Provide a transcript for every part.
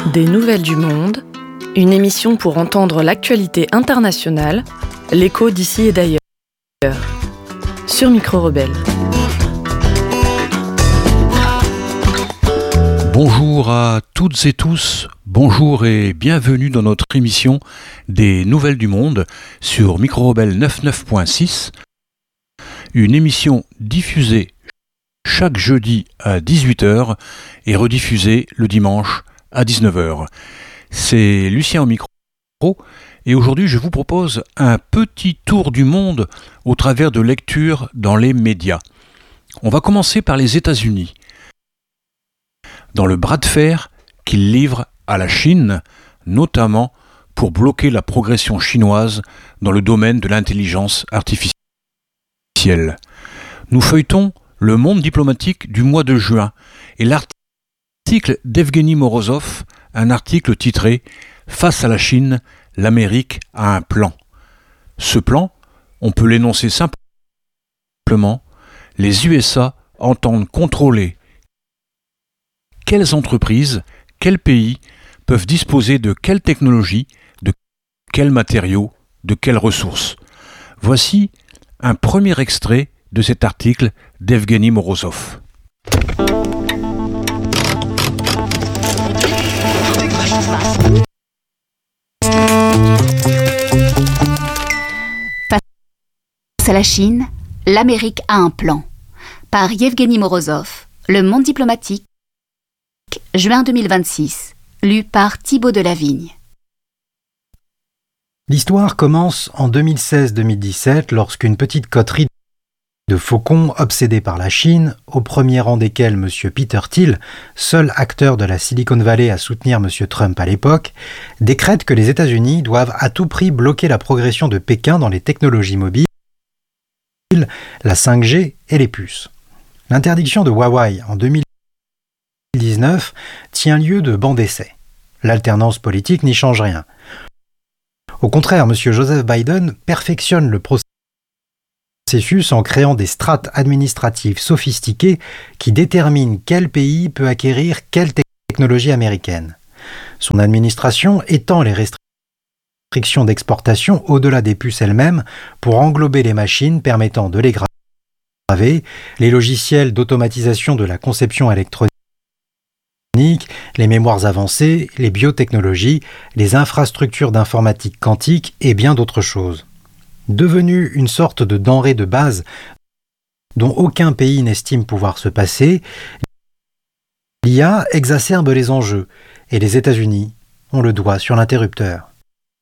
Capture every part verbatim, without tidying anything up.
Des nouvelles du monde, une émission pour entendre l'actualité internationale, l'écho d'ici et d'ailleurs. Sur Micro Rebelle. Bonjour à toutes et tous, bonjour et bienvenue dans notre émission des nouvelles du monde sur Micro Rebelle quatre-vingt-neuf point six, une émission diffusée chaque jeudi à dix-huit heures et rediffusée le dimanche à dix-neuf heures. C'est Lucien au micro et aujourd'hui je vous propose un petit tour du monde au travers de lectures dans les médias. On va commencer par les États-Unis. Dans le bras de fer qu'ils livrent à la Chine, notamment pour bloquer la progression chinoise dans le domaine de l'intelligence artificielle. Nous feuilletons le Monde diplomatique du mois de juin et l'article d'Evgueni Morozov, un article titré « Face à la Chine, l'Amérique a un plan ». Ce plan, on peut l'énoncer simplement, les U S A entendent contrôler quelles entreprises, quels pays peuvent disposer de quelles technologies, de quels matériaux, de quelles ressources. Voici un premier extrait de cet article d'Evgueni Morozov. Face à la Chine, l'Amérique a un plan. Par Evgueni Morozov, Le Monde diplomatique, juin deux mille vingt-six, lu par Thibaut Delavigne. L'histoire commence en deux mille seize deux mille dix-sept lorsqu'une petite coterie de faucons obsédés par la Chine, au premier rang desquels M. Peter Thiel, seul acteur de la Silicon Valley à soutenir M. Trump à l'époque, décrète que les États-Unis doivent à tout prix bloquer la progression de Pékin dans les technologies mobiles, la cinq G et les puces. L'interdiction de Huawei en deux mille dix-neuf tient lieu de banc d'essai. L'alternance politique n'y change rien. Au contraire, M. Joseph Biden perfectionne le processus en créant des strates administratives sophistiquées qui déterminent quel pays peut acquérir quelle technologie américaine. Son administration étend les restrictions d'exportation au-delà des puces elles-mêmes pour englober les machines permettant de les graver, les logiciels d'automatisation de la conception électronique, les mémoires avancées, les biotechnologies, les infrastructures d'informatique quantique et bien d'autres choses. Devenue une sorte de denrée de base dont aucun pays n'estime pouvoir se passer, l'I A exacerbe les enjeux et les États-Unis ont le doigt sur l'interrupteur.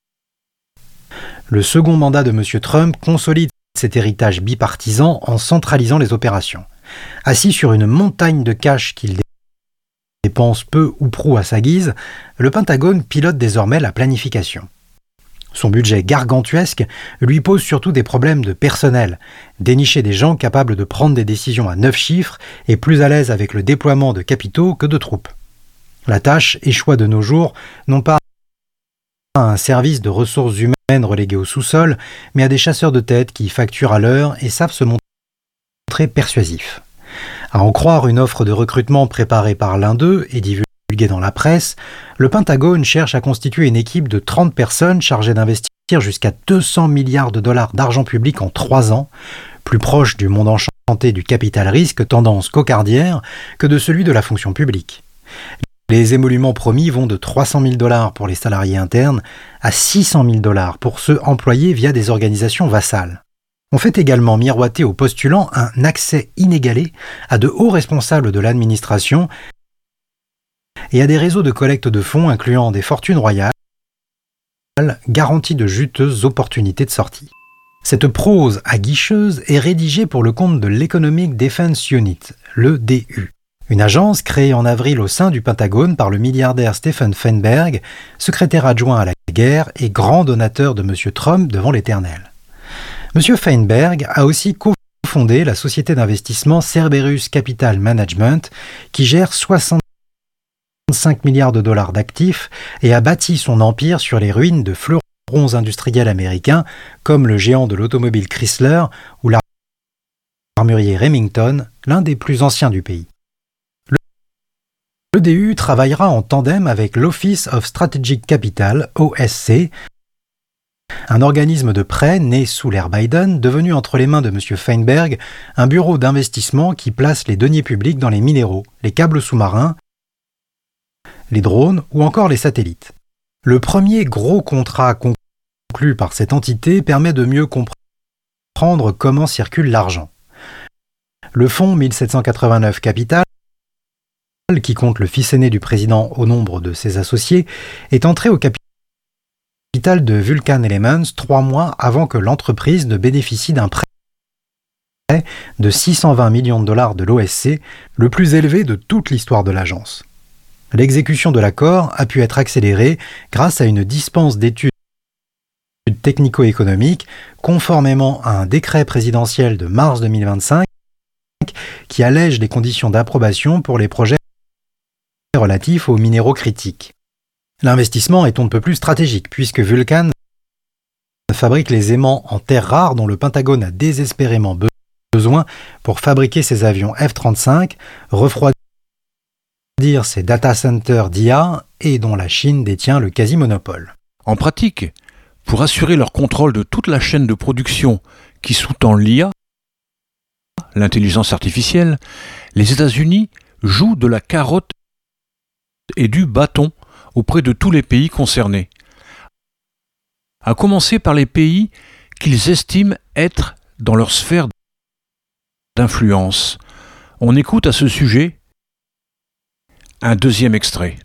Le second mandat de M. Trump consolide cet héritage bipartisan en centralisant les opérations. Assis sur une montagne de cash qu'il dépense peu ou prou à sa guise, le Pentagone pilote désormais la planification. Son budget gargantuesque lui pose surtout des problèmes de personnel, dénicher des gens capables de prendre des décisions à neuf chiffres et plus à l'aise avec le déploiement de capitaux que de troupes. La tâche échoit de nos jours non pas à un service de ressources humaines relégué au sous-sol, mais à des chasseurs de tête qui facturent à l'heure et savent se montrer persuasifs. À en croire une offre de recrutement préparée par l'un d'eux et divulguée dans la presse, le Pentagone cherche à constituer une équipe de trente personnes chargées d'investir jusqu'à deux cents milliards de dollars d'argent public en trois ans, plus proche du monde enchanté du capital risque tendance cocardière que de celui de la fonction publique. Les émoluments promis vont de trois cent mille dollars pour les salariés internes à six cent mille dollars pour ceux employés via des organisations vassales. On fait également miroiter aux postulants un accès inégalé à de hauts responsables de l'administration et à des réseaux de collecte de fonds incluant des fortunes royales, garantie de juteuses opportunités de sortie. Cette prose aguicheuse est rédigée pour le compte de l'Economic Defense Unit, l'E D U, une agence créée en avril au sein du Pentagone par le milliardaire Stephen Feinberg, secrétaire adjoint à la guerre et grand donateur de M. Trump devant l'Éternel. M. Feinberg a aussi cofondé la société d'investissement Cerberus Capital Management qui gère soixante-cinq milliards de dollars d'actifs et a bâti son empire sur les ruines de fleurons industriels américains comme le géant de l'automobile Chrysler ou l'armurier Remington, l'un des plus anciens du pays. l'E D U travaillera en tandem avec l'Office of Strategic Capital, O S C, un organisme de prêt né sous l'ère Biden, devenu entre les mains de M. Feinberg un bureau d'investissement qui place les deniers publics dans les minéraux, les câbles sous-marins, les drones ou encore les satellites. Le premier gros contrat conclu par cette entité permet de mieux comprendre comment circule l'argent. Le fonds mille sept cent quatre-vingt-neuf Capital, qui compte le fils aîné du président au nombre de ses associés, est entré au capital de Vulcan Elements trois mois avant que l'entreprise ne bénéficie d'un prêt de six cent vingt millions de dollars de l'O S C, le plus élevé de toute l'histoire de l'agence. L'exécution de l'accord a pu être accélérée grâce à une dispense d'études technico-économiques conformément à un décret présidentiel de mars deux mille vingt-cinq qui allège les conditions d'approbation pour les projets relatifs aux minéraux critiques. L'investissement est on ne peut plus stratégique puisque Vulcan fabrique les aimants en terres rares dont le Pentagone a désespérément besoin pour fabriquer ses avions F trente-cinq, refroidir ses data centers d'I A et dont la Chine détient le quasi-monopole. En pratique, pour assurer leur contrôle de toute la chaîne de production qui sous-tend l'I A, l'intelligence artificielle, les États-Unis jouent de la carotte et du bâton auprès de tous les pays concernés, à commencer par les pays qu'ils estiment être dans leur sphère d'influence. On écoute à ce sujet un deuxième extrait.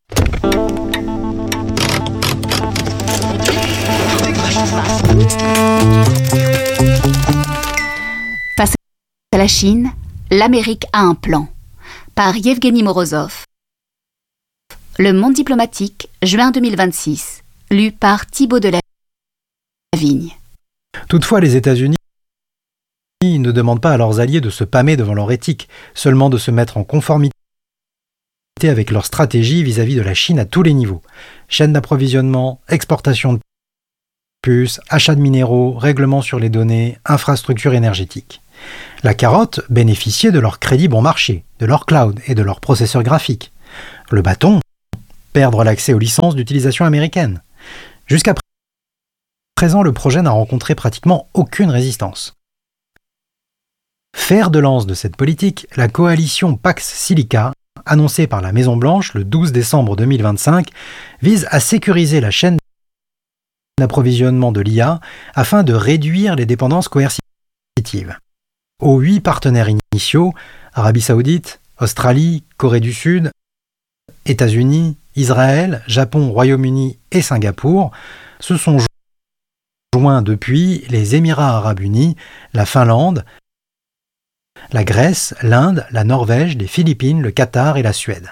Face à la Chine, l'Amérique a un plan. Par Yevgeny Morozov. Le Monde diplomatique, juin deux mille vingt-six, lu par Thibaut Delavigne. Toutefois, les États-Unis ne demandent pas à leurs alliés de se pâmer devant leur éthique, seulement de se mettre en conformité avec leur stratégie vis-à-vis de la Chine à tous les niveaux. Chaîne d'approvisionnement, exportation de puces, achat de minéraux, règlement sur les données, infrastructures énergétiques. La carotte bénéficiait de leur crédit bon marché, de leur cloud et de leurs processeurs graphiques. Le bâton, perdre l'accès aux licences d'utilisation américaines. Jusqu'à présent, le projet n'a rencontré pratiquement aucune résistance. Fer de lance de cette politique, la coalition Pax Silica, annoncée par la Maison-Blanche le douze décembre deux mille vingt-cinq, vise à sécuriser la chaîne d'approvisionnement de l'I A afin de réduire les dépendances coercitives. Aux huit partenaires initiaux, Arabie Saoudite, Australie, Corée du Sud, États-Unis, Israël, Japon, Royaume-Uni et Singapour, se sont joints depuis les Émirats arabes unis, la Finlande, la Grèce, l'Inde, la Norvège, les Philippines, le Qatar et la Suède.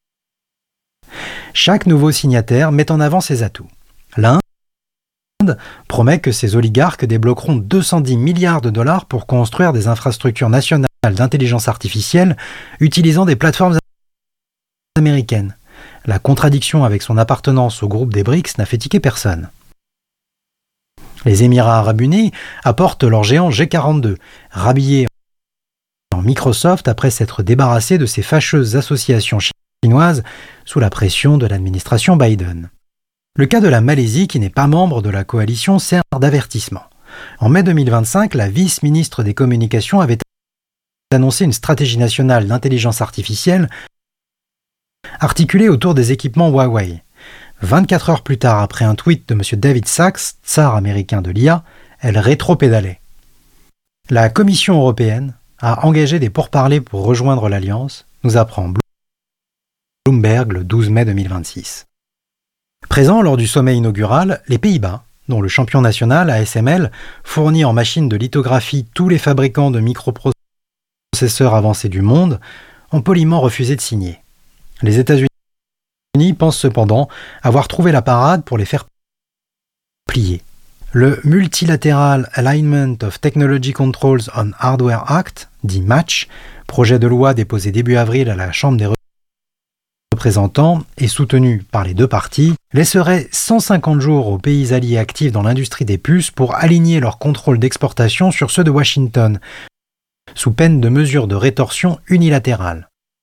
Chaque nouveau signataire met en avant ses atouts. L'Inde promet que ses oligarques débloqueront deux cent dix milliards de dollars pour construire des infrastructures nationales d'intelligence artificielle utilisant des plateformes américaines. La contradiction avec son appartenance au groupe des BRICS n'a fait tiquer personne. Les Émirats arabes unis apportent leur géant G quarante-deux, rhabillé en Microsoft après s'être débarrassé de ces fâcheuses associations chinoises sous la pression de l'administration Biden. Le cas de la Malaisie, qui n'est pas membre de la coalition, sert d'avertissement. En mai deux mille vingt-cinq, la vice-ministre des Communications avait annoncé une stratégie nationale d'intelligence artificielle articulée autour des équipements Huawei. vingt-quatre heures plus tard, après un tweet de M. David Sachs, tsar américain de l'I A, elle rétropédalait. La Commission européenne a engagé des pourparlers pour rejoindre l'Alliance, nous apprend Bloomberg le douze mai deux mille vingt-six. Présents lors du sommet inaugural, les Pays-Bas, dont le champion national, A S M L, fournit en machines de lithographie tous les fabricants de microprocesseurs avancés du monde, ont poliment refusé de signer. Les États-Unis pensent cependant avoir trouvé la parade pour les faire plier. Le Multilateral Alignment of Technology Controls on Hardware Act, dit MATCH, projet de loi déposé début avril à la Chambre des représentants et soutenu par les deux parties, laisserait cent cinquante jours aux pays alliés actifs dans l'industrie des puces pour aligner leur contrôle d'exportation sur ceux de Washington, sous peine de mesures de rétorsion unilatérales.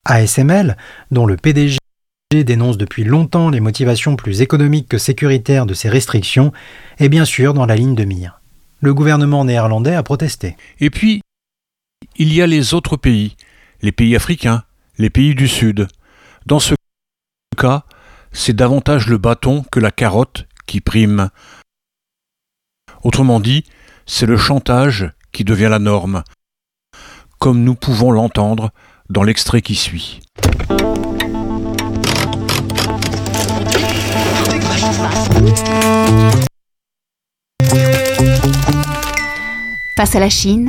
A S M L, dont le P D G dénonce depuis longtemps les motivations plus économiques que sécuritaires de ces restrictions, est bien sûr dans la ligne de mire. Le gouvernement néerlandais a protesté. Et puis, il y a les autres pays, les pays africains, les pays du Sud. Dans ce cas, c'est davantage le bâton que la carotte qui prime. Autrement dit, c'est le chantage qui devient la norme, comme nous pouvons l'entendre dans l'extrait qui suit. Face à la Chine,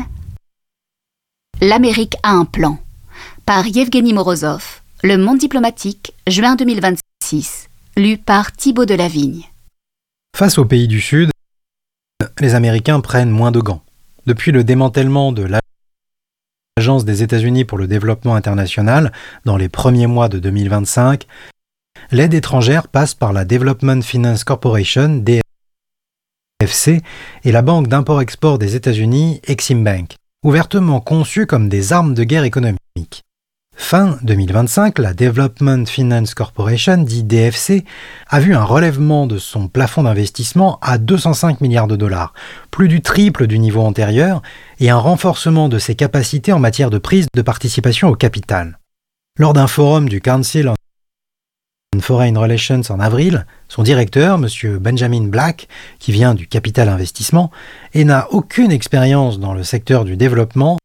l'Amérique a un plan. Par Yevgeny Morozov, Le Monde diplomatique, juin deux mille vingt-six, lu par Thibaut Delavigne. Face aux pays du Sud, les Américains prennent moins de gants. Depuis le démantèlement de l'Agence des États-Unis pour le développement international dans les premiers mois de deux mille vingt-cinq, l'aide étrangère passe par la Development Finance Corporation, D F C, et la Banque d'import-export des États-Unis, Exim Bank, ouvertement conçues comme des armes de guerre économique. Fin deux mille vingt-cinq, la Development Finance Corporation, dit D F C, a vu un relèvement de son plafond d'investissement à deux cent cinq milliards de dollars, plus du triple du niveau antérieur, et un renforcement de ses capacités en matière de prise de participation au capital. Lors d'un forum du Council on Foreign Relations en avril, son directeur, M. Benjamin Black, qui vient du capital investissement et n'a aucune expérience dans le secteur du développement,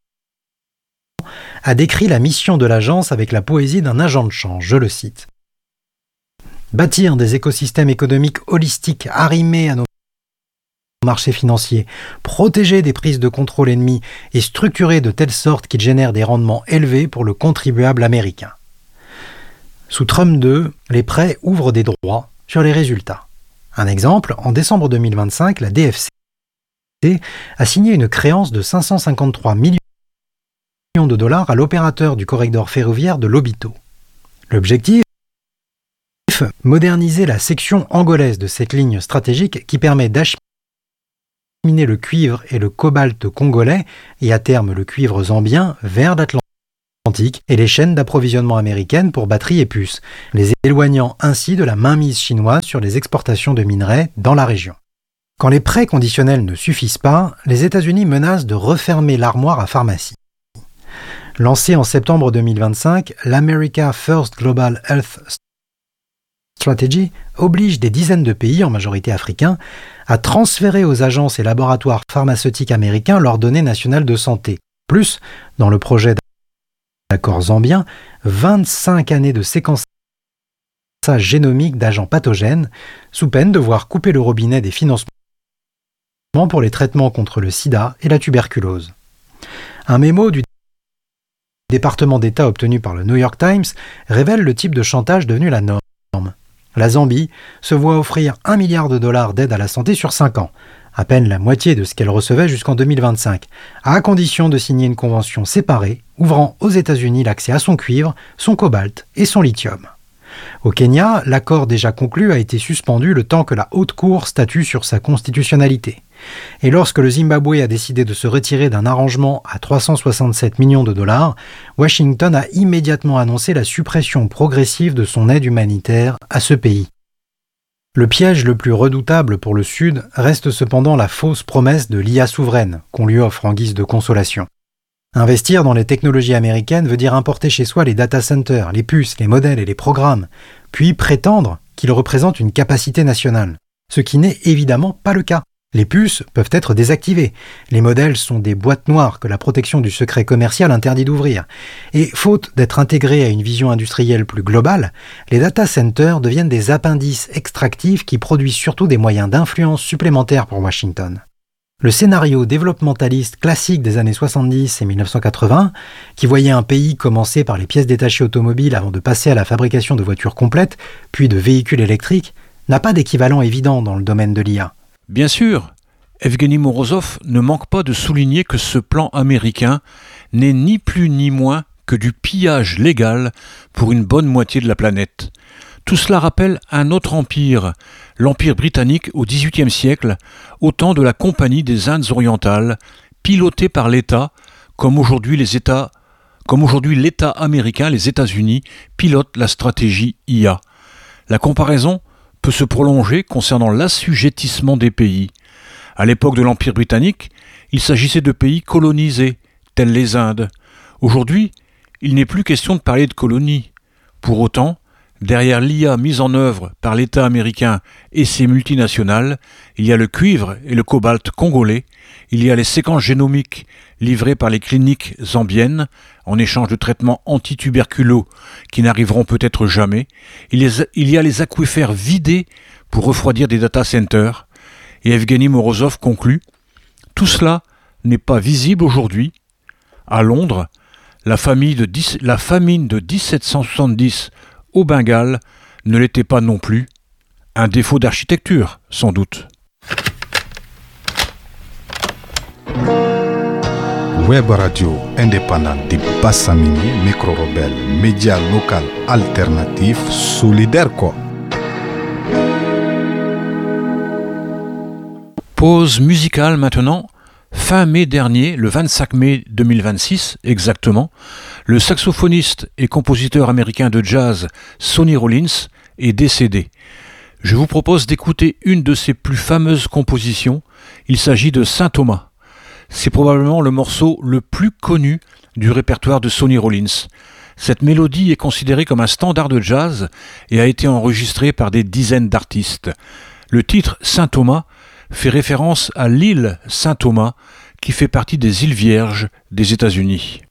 a décrit la mission de l'agence avec la poésie d'un agent de change, je le cite. Bâtir des écosystèmes économiques holistiques arrimés à nos marchés financiers, protéger des prises de contrôle ennemies et structurer de telle sorte qu'ils génèrent des rendements élevés pour le contribuable américain. Sous Trump deux, les prêts ouvrent des droits sur les résultats. Un exemple, en décembre deux mille vingt-cinq, la D F C a signé une créance de cinq cent cinquante-trois millions de dollars à l'opérateur du corridor ferroviaire de Lobito. L'objectif, moderniser la section angolaise de cette ligne stratégique qui permet d'acheminer le cuivre et le cobalt congolais et à terme le cuivre zambien vers l'Atlantique et les chaînes d'approvisionnement américaines pour batteries et puces, les éloignant ainsi de la mainmise chinoise sur les exportations de minerais dans la région. Quand les prêts conditionnels ne suffisent pas, les États-Unis menacent de refermer l'armoire à pharmacie. Lancé en septembre deux mille vingt-cinq, l'America First Global Health Strategy oblige des dizaines de pays, en majorité africains, à transférer aux agences et laboratoires pharmaceutiques américains leurs données nationales de santé. Plus, dans le projet d'accord zambien, vingt-cinq années de séquençage génomique d'agents pathogènes, sous peine de voir couper le robinet des financements pour les traitements contre le sida et la tuberculose. Un mémo du département d'État obtenu par le New York Times révèle le type de chantage devenu la norme. La Zambie se voit offrir un milliard de dollars d'aide à la santé sur cinq ans, à peine la moitié de ce qu'elle recevait jusqu'en deux mille vingt-cinq, à condition de signer une convention séparée ouvrant aux États-Unis l'accès à son cuivre, son cobalt et son lithium. Au Kenya, l'accord déjà conclu a été suspendu le temps que la Haute Cour statue sur sa constitutionnalité. Et lorsque le Zimbabwe a décidé de se retirer d'un arrangement à trois cent soixante-sept millions de dollars, Washington a immédiatement annoncé la suppression progressive de son aide humanitaire à ce pays. Le piège le plus redoutable pour le Sud reste cependant la fausse promesse de l'I A souveraine qu'on lui offre en guise de consolation. Investir dans les technologies américaines veut dire importer chez soi les data centers, les puces, les modèles et les programmes, puis prétendre qu'ils représentent une capacité nationale. Ce qui n'est évidemment pas le cas. Les puces peuvent être désactivées. Les modèles sont des boîtes noires que la protection du secret commercial interdit d'ouvrir. Et faute d'être intégrés à une vision industrielle plus globale, les data centers deviennent des appendices extractifs qui produisent surtout des moyens d'influence supplémentaires pour Washington. Le scénario développementaliste classique des années soixante-dix et mille neuf cent quatre-vingts, qui voyait un pays commencer par les pièces détachées automobiles avant de passer à la fabrication de voitures complètes, puis de véhicules électriques, n'a pas d'équivalent évident dans le domaine de l'I A. Bien sûr, Evgeny Morozov ne manque pas de souligner que ce plan américain n'est ni plus ni moins que du pillage légal pour une bonne moitié de la planète. Tout cela rappelle un autre empire, l'Empire britannique au dix-huitième siècle, au temps de la Compagnie des Indes orientales, pilotée par l'État, comme aujourd'hui les États comme aujourd'hui l'État américain, les États-Unis, pilotent la stratégie I A. La comparaison peut se prolonger concernant l'assujettissement des pays. À l'époque de l'Empire britannique, il s'agissait de pays colonisés, tels les Indes. Aujourd'hui, il n'est plus question de parler de colonies. Pour autant, derrière l'I A mise en œuvre par l'État américain et ses multinationales, il y a le cuivre et le cobalt congolais, il y a les séquences génomiques livrées par les cliniques zambiennes en échange de traitements antituberculeux qui n'arriveront peut-être jamais, il y a les aquifères vidés pour refroidir des data centers, et Evgeny Morozov conclut « Tout cela n'est pas visible aujourd'hui. À Londres, la, famille de dix, la famine de dix-sept cent soixante-dix au Bengale ne l'était pas non plus. Un défaut d'architecture, sans doute. » Web radio indépendante de Bassamini, micro-rebelle, média local alternatif, solidaire quoi. Pause musicale maintenant. Fin mai dernier, le vingt-cinq mai deux mille vingt-six exactement, le saxophoniste et compositeur américain de jazz Sonny Rollins est décédé. Je vous propose d'écouter une de ses plus fameuses compositions. Il s'agit de Saint Thomas. C'est probablement le morceau le plus connu du répertoire de Sonny Rollins. Cette mélodie est considérée comme un standard de jazz et a été enregistrée par des dizaines d'artistes. Le titre Saint Thomas fait référence à l'île Saint Thomas qui fait partie des îles Vierges des États-Unis.